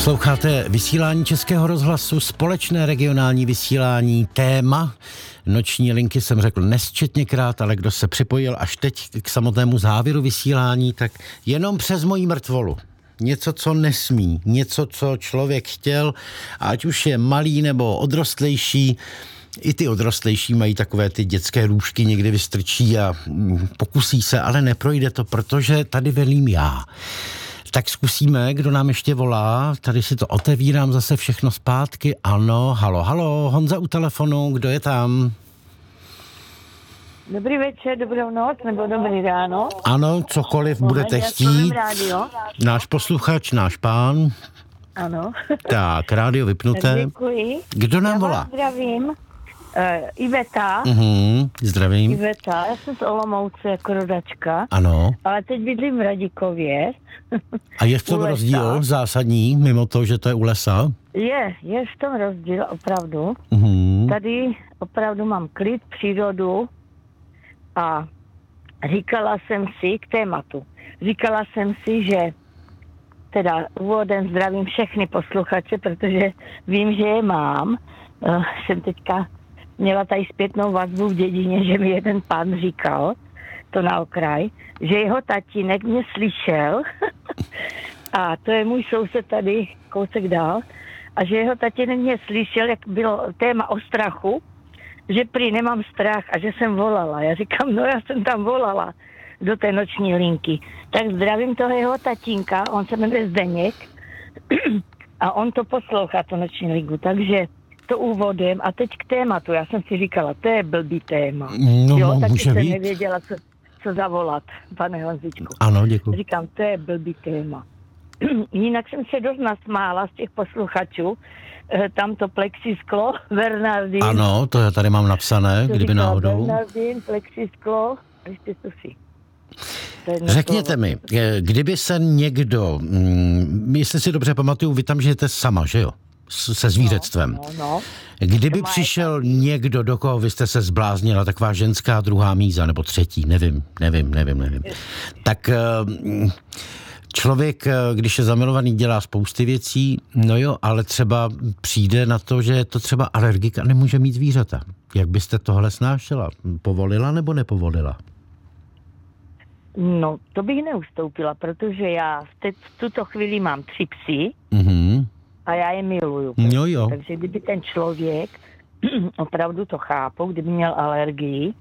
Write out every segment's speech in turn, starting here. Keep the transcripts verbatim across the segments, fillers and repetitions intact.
Posloucháte vysílání Českého rozhlasu, společné regionální vysílání, téma. Noční linky jsem řekl nesčetněkrát, ale kdo se připojil až teď k samotnému závěru vysílání, tak jenom přes moji mrtvolu. Něco, co nesmí, něco, co člověk chtěl, ať už je malý nebo odrostlejší. I ty odrostlejší mají takové ty dětské růžky, někdy vystrčí a pokusí se, ale neprojde to, protože tady velím já. Tak zkusíme, kdo nám ještě volá. Tady si to otevírám zase všechno zpátky. Ano, halo, halo, Honza u telefonu, kdo je tam? Dobrý večer, dobrou noc, nebo dobrý ráno. Ano, cokoliv Moment, budete chtít. Náš posluchač, náš pán. Ano. Tak, rádio vypnuté. Děkuji. Kdo nám Já volá? vás zdravím. Uh, Iveta. Uh-huh, zdravím. Iveta, já jsem z Olomouce jako rodačka. Ano. Ale teď bydlím v Radikově. A je v tom rozdíl zásadní, mimo to, že to je u lesa? Je, je v tom rozdíl, opravdu. Uh-huh. Tady opravdu mám klid, přírodu a říkala jsem si k tématu. Říkala jsem si, že teda úvodem zdravím všechny posluchače, protože vím, že je mám. Uh, jsem teďka měla tady zpětnou vazbu v dědině, že mi jeden pán říkal, to na okraj, že jeho tatínek mě slyšel a to je můj soused tady kousek dál a že jeho tatínek mě slyšel, jak bylo téma o strachu, že prý nemám strach a že jsem volala. Já říkám, no já jsem tam volala do té noční linky. Tak zdravím toho jeho tatínka, on se jmenuje Zdeněk a on to poslouchá, to noční linku, takže to úvodem a teď k tématu. Já jsem si říkala, to je blbý téma. No, jo, taky jsem být. nevěděla, co, co zavolat, pane Honzičku. Ano, děkuji. Říkám, to je blbý téma. Jinak jsem se dost nasmála z těch posluchačů. Tam to plexisklo, Bernardín. Ano, to já tady mám napsané, to kdyby náhodou. Bernardín, plexisklo, ještě to si. Řekněte mi, kdyby se někdo, hm, jestli si dobře pamatuju, vy tam žijete sama, že jo? Se zvířectvem. No, no, no. Kdyby přišel někdo, do koho vy jste se zbláznila, taková ženská druhá míza, nebo třetí, nevím, nevím, nevím, nevím. Tak člověk, když je zamilovaný, dělá spousty věcí, no jo, ale třeba přijde na to, že je to třeba alergik a nemůže mít zvířata. Jak byste tohle snášela? Povolila nebo nepovolila? No, to bych neustoupila, protože já v, te- v tuto chvíli mám tři psy, Mhm. a já je miluju. No jo. Takže kdyby ten člověk opravdu to chápou, kdyby měl alergii,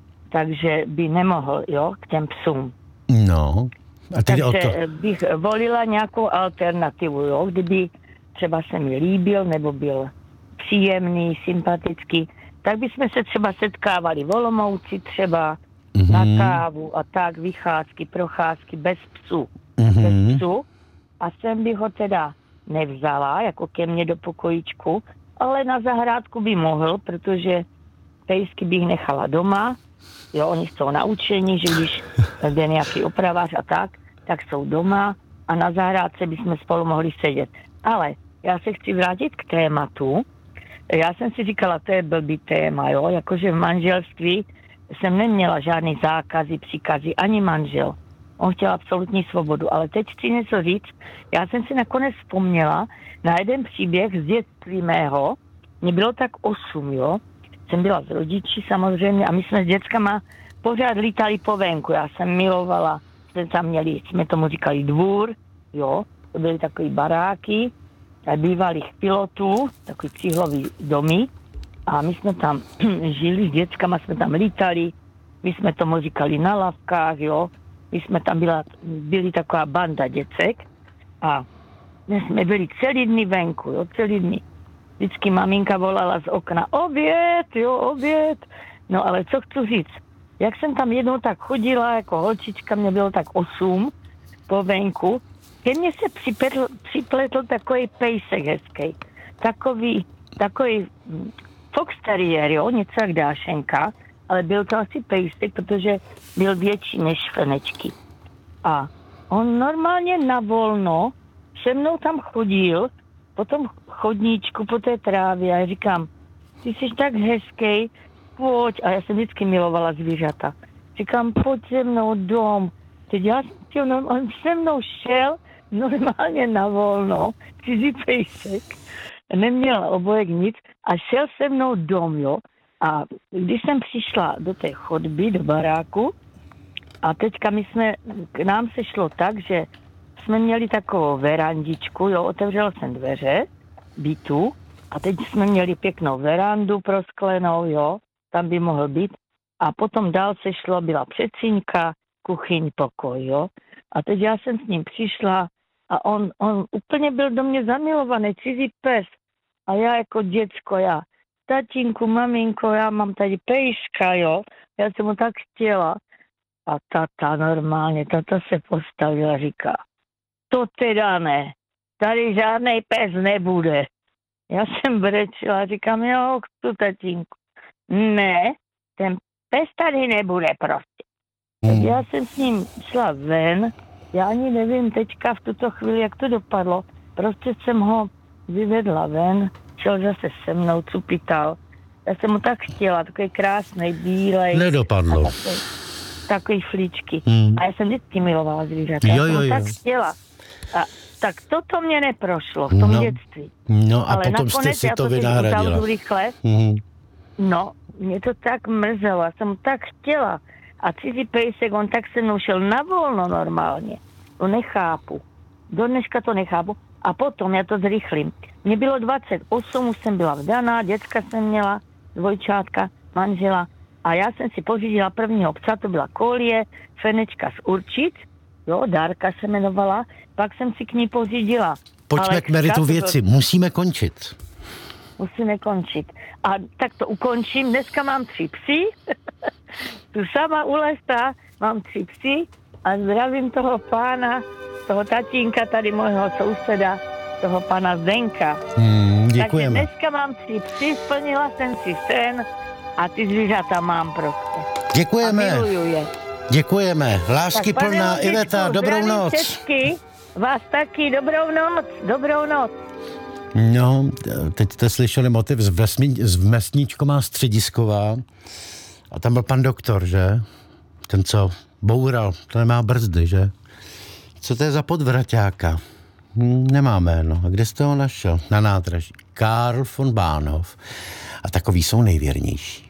takže by nemohl, jo, k těm psům. No. A tedy takže o to... bych volila nějakou alternativu, jo, kdyby třeba se mi líbil, nebo byl příjemný, sympatický, tak bychom se třeba setkávali v Olomouci třeba mm-hmm. na kávu a tak, vycházky, procházky, bez psů. Mm-hmm. Bez psů. A sem bych ho teda nevzala, jako ke mně do pokojíčku, ale na zahrádku by mohl, protože pejsky bych nechala doma, jo, oni jsou naučení, že když jde nějaký opravář a tak, tak jsou doma a na zahrádce bychom spolu mohli sedět. Ale já se chci vrátit k tématu. Já jsem si říkala, to je blbý téma, jo, jakože v manželství jsem neměla žádný zákazy, příkazy, ani manžel. On chtěl absolutní svobodu, ale teď chci něco říct. Já jsem si nakonec vzpomněla na jeden příběh z dětství mého. Mně bylo tak osm, jo. Jsem byla s rodiči samozřejmě a my jsme s dětskama pořád lítali po venku. Já jsem milovala, jsme tam měli, jsme tomu říkali dvůr, jo. To byly takový baráky, bývalých pilotů, takový cihlový domy. A my jsme tam žili s dětskama, jsme tam lítali, my jsme tomu říkali na lavkách, jo. My jsme tam byla, byli taková banda děcek a my jsme byli celý dny venku, jo, celý dny. Vždycky maminka volala z okna, oběd, jo, oběd. No ale co chci říct, jak jsem tam jednou tak chodila, jako holčička, mě bylo tak osm po venku, ke mně se připletl, připletl takový pejsek hezký, takový, takový fox terrier, jo, něco jak dášenka, ale byl to asi pejsek, protože byl větší než fenečky. A on normálně na volno se mnou tam chodil po tom chodníčku, po té trávě a já říkám, ty jsi tak hezký, pojď. A já jsem vždycky milovala zvířata. Říkám, pojď se mnou dom. Teď já, on se mnou šel normálně na volno, cizí pejsek, neměl obojek nic a šel se mnou dom, jo. A když jsem přišla do té chodby, do baráku, a teďka my jsme, k nám se šlo tak, že jsme měli takovou verandičku, jo, otevřela jsem dveře bytu a teď jsme měli pěknou verandu prosklenou, jo, tam by mohl být. A potom dál se šlo, byla předsíňka, kuchyň, pokoj, jo. A teď já jsem s ním přišla a on, on úplně byl do mě zamilovaný, cizí pes. A já jako děcko, já, tatínku, maminko, já mám tady pejska, jo. Já jsem mu tak chtěla. A tata normálně, tata se postavila a říká, to teda ne, tady žádnej pes nebude. Já jsem brečela, říkám, jo, tu tatínku. Ne, ten pes tady nebude prostě. Tak já jsem s ním šla ven, já ani nevím teďka v tuto chvíli, jak to dopadlo. Prostě jsem ho vyvedla ven, šel zase se mnou, cupital. Já jsem ho tak chtěla, takový krásný, bílej. Nedopadlo. Takový, takový flíčky. Hmm. A já jsem vždycky milovala zvířata. Jo, Já jsem jo, ho jo. tak chtěla. A, tak toto mě neprošlo v tom No. dětství. No a ale potom jste nakonec, si já to to teď vynahradila. uzavřu rychle, Mhm. no, mě to tak mrzelo, já jsem tak chtěla. A cizí pejsek, on tak se mnou šel na volno normálně. To nechápu. Do dneška to nechápu. A potom, já to zrychlím. Mně bylo dvacet osm, už jsem byla vdaná, děcka jsem měla, dvojčátka, manžela. A já jsem si pořídila prvního psa, to byla Kolie, Fenečka z Určic, jo, Dárka se jmenovala. Pak jsem si k ní pořídila Pojďme Alexka, k meritu to byl- věci, musíme končit. Musíme končit. A tak to ukončím. Dneska mám tři psy. Tu sama u lesa mám tři psy a zdravím toho pána, toho tatínka, tady mojho souseda, toho pana Zdenka. Hmm, Takže děkujeme. dneska mám tři psy, splnila jsem si sen a ty zvířata mám prostě. A Děkujeme. miluju je. Děkujeme. Lásky Tak, pane plná Ondřičku, Iveta, dobrou zdravím noc. Česky, vás taky, dobrou noc, dobrou noc. No, teď jste slyšeli motiv z, vesmi, z Vesničková Středisková a tam byl pan doktor, že? Ten, co boural, to nemá brzdy, že? Co to je za podvraťáka? Hm, nemá jméno. A kde jste ho našel? Na nádraží. Karl von Bahnhof. A takový jsou nejvěrnější.